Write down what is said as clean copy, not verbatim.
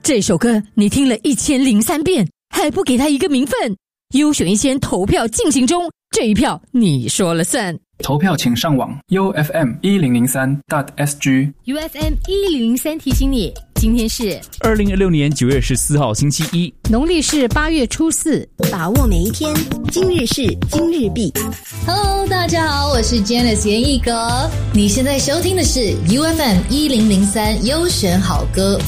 这首歌你听了1003遍，还不给他一个名分？优选1000投票进行中，这一票你说了算。 投票请上网 ufm1003.sg。 UFM1003 提醒你，今天是 2016年9月14号星期一， 农历是8月初4， 把握每一天，今日事今日毕。 Hello， 大家好，我是 Janice 严艺格，你现在收听的是 UFM1003 优选好歌。